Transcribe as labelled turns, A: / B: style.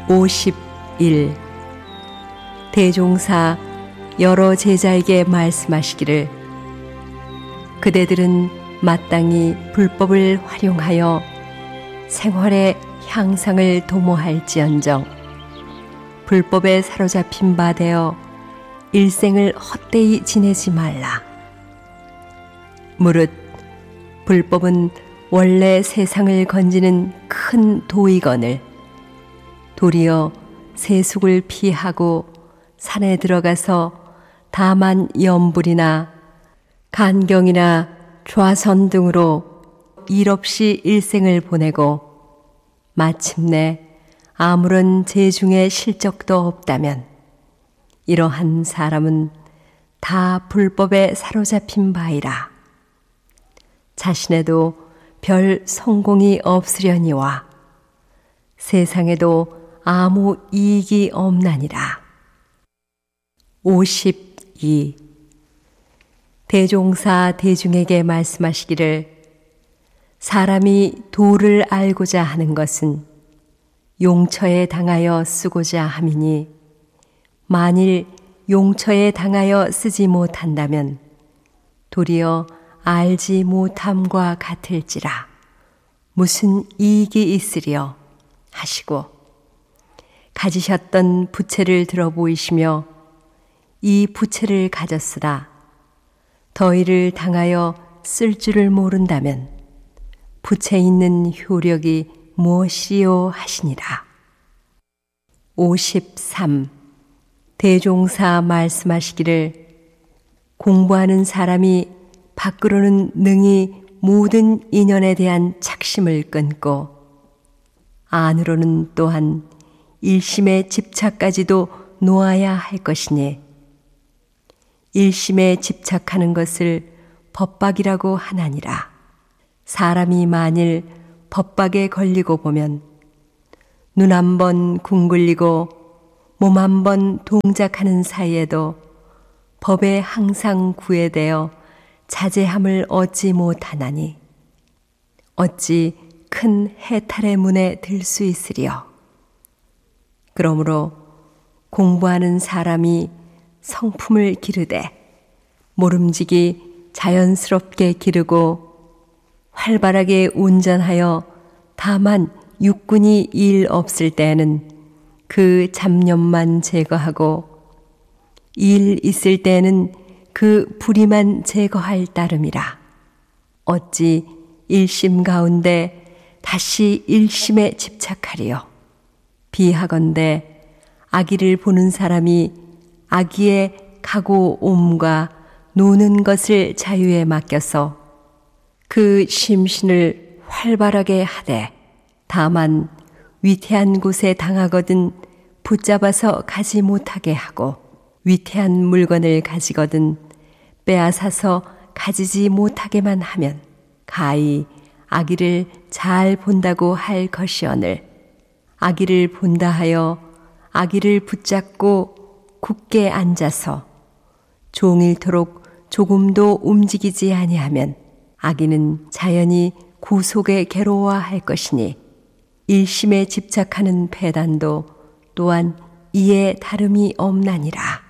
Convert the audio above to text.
A: 51. 대종사 여러 제자에게 말씀하시기를, 그대들은 마땅히 불법을 활용하여 생활의 향상을 도모할지언정 불법에 사로잡힌 바 되어 일생을 헛되이 지내지 말라. 무릇 불법은 원래 세상을 건지는 큰 도이거늘 도리어 세속을 피하고 산에 들어가서 다만 염불이나 간경이나 좌선 등으로 일 없이 일생을 보내고 마침내 아무런 재중의 실적도 없다면 이러한 사람은 다 불법에 사로잡힌 바이라. 자신에도 별 성공이 없으려니와 세상에도 아무 이익이 없나니라. 52. 대종사 대중에게 말씀하시기를, 사람이 도를 알고자 하는 것은 용처에 당하여 쓰고자 함이니 만일 용처에 당하여 쓰지 못한다면 도리어 알지 못함과 같을지라 무슨 이익이 있으려 하시고, 가지셨던 부채를 들어 보이시며 이 부채를 가졌으나 더이를 당하여 쓸 줄을 모른다면 부채 있는 효력이 무엇이요 하시니라. 53. 대종사 말씀하시기를, 공부하는 사람이 밖으로는 능히 모든 인연에 대한 착심을 끊고 안으로는 또한 일심의 집착까지도 놓아야 할 것이니 일심에 집착하는 것을 법박이라고 하나니라. 사람이 만일 법박에 걸리고 보면 눈 한 번 궁글리고 몸 한 번 동작하는 사이에도 법에 항상 구애되어 자제함을 얻지 못하나니 어찌 큰 해탈의 문에 들 수 있으리요. 그러므로 공부하는 사람이 성품을 기르되 모름지기 자연스럽게 기르고 활발하게 운전하여 다만 육군이 일 없을 때에는 그 잡념만 제거하고 일 있을 때에는 그 불의만 제거할 따름이라. 어찌 일심 가운데 다시 일심에 집착하리요. 비하건대 아기를 보는 사람이 아기의 가고 옴과 노는 것을 자유에 맡겨서 그 심신을 활발하게 하되 다만 위태한 곳에 당하거든 붙잡아서 가지 못하게 하고 위태한 물건을 가지거든 빼앗아서 가지지 못하게만 하면 가히 아기를 잘 본다고 할 것이오늘 아기를 본다 하여 아기를 붙잡고 굳게 앉아서 종일토록 조금도 움직이지 아니하면 아기는 자연히 구속에 괴로워할 것이니 일심에 집착하는 배단도 또한 이에 다름이 없나니라.